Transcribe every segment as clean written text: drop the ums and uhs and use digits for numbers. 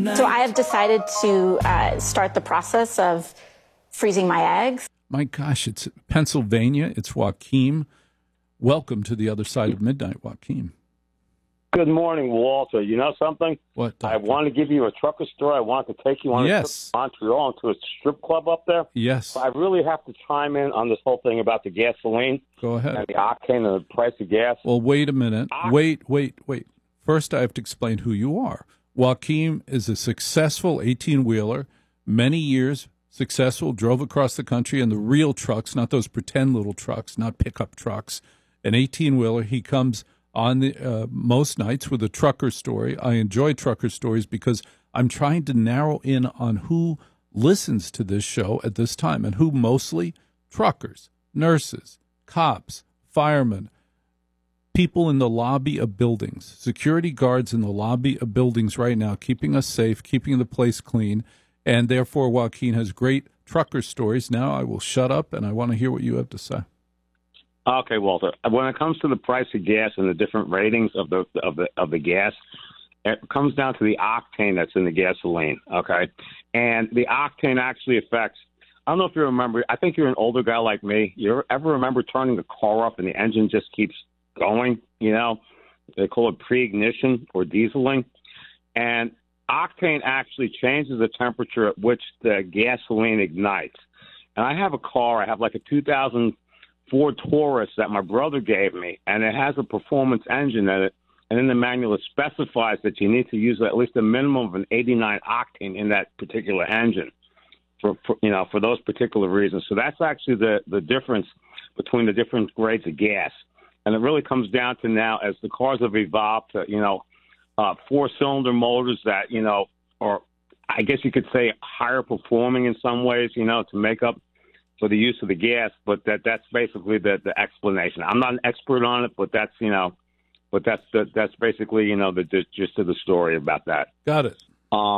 So I have decided to start the process of freezing my eggs. My gosh, it's Pennsylvania. It's Joaquin. Welcome to the other side of midnight, Joaquin. Good morning, Walter. You know something? What? Doctor? I want to give you a trucker story. I want to take you on a trip to Montreal into a strip club up there. Yes. But I really have to chime in on this whole thing about the gasoline. Go ahead. And the octane and the price of gas. Well, wait a minute. Wait. First, I have to explain who you are. Joaquin is a successful 18-wheeler, many years successful, drove across the country in the real trucks, not those pretend little trucks, not pickup trucks. An 18-wheeler. He comes on the most nights with a trucker story. I enjoy trucker stories because I'm trying to narrow in on who listens to this show at this time, and who mostly? Truckers, nurses, cops, firemen, people in the lobby of buildings, security guards in the lobby of buildings right now, keeping us safe, keeping the place clean, and therefore Joaquin has great trucker stories. Now I will shut up, and I want to hear what you have to say. Okay, Walter. When it comes to the price of gas and the different ratings of the gas, it comes down to the octane that's in the gasoline. Okay, and the octane actually affects. I don't know if you remember. I think you're an older guy like me. You ever remember turning the car off and the engine just keeps going? You know, they call it pre-ignition or dieseling, and octane actually changes the temperature at which the gasoline ignites. And I have a car. I have like a 2000 Ford Taurus that my brother gave me, and it has a performance engine in it. And in the manual, it specifies that you need to use at least a minimum of an 89 octane in that particular engine for those particular reasons. So that's actually the difference between the different grades of gas. And it really comes down to now, as the cars have evolved to, four-cylinder motors that, or I guess you could say higher performing in some ways, to make up for the use of the gas, but that's basically the explanation. I'm not an expert on it, but that's that's basically the gist of the story about that. Got it.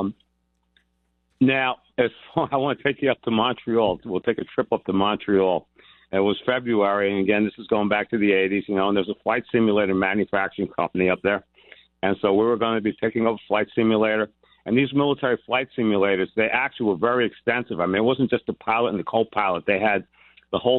Now, I want to take you up to Montreal. We'll take a trip up to Montreal. It was February, and again, this is going back to the 80s. And there's a flight simulator manufacturing company up there, and so we were going to be taking over flight simulator. And these military flight simulators, they actually were very extensive. I mean, it wasn't just the pilot and the co-pilot. They had the whole